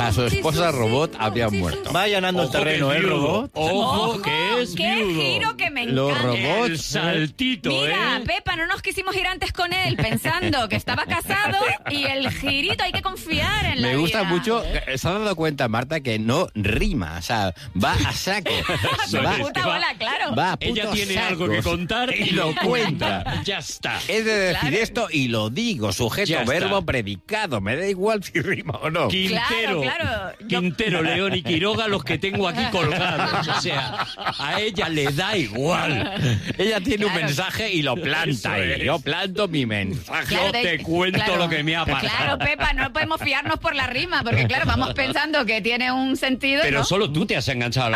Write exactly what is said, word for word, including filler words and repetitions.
sea, su esposa robot había muerto. Va allanando el Ojo que terreno, es ¿eh, viudo. robot? Ojo, Ojo, que es qué viudo. giro que me encanta. Los robots. El saltito, Mira, ¿eh? Pepa, no nos quisimos ir antes con él pensando que estaba casado y el girito, hay que confiar en la Me gusta vida. mucho, ¿se ha dado cuenta, Marta, que no rima? O sea, va a saco. Con va, puta que va- bola, claro. va a puto Ella tiene saco. algo que contar y lo cuenta. Ya está. He de decir Claro. esto y lo digo, sujeto, Ya está. verbo, predicado. Me da igual si rima o no. Quintero, Claro, claro. Yo- Quintero, León y Quiroga, los que tengo aquí colgados. O sea, a ella le da igual. Ella tiene un Claro. mensaje y lo planta. Eso Y es. yo planto mi mensaje. Claro, Yo de- te cuento claro. lo que me ha pasado. Claro, Pepa, no podemos fiarnos por la rima, porque claro, vamos pensando que tiene un sentido, Pero ¿no? solo tú te has enganchado a la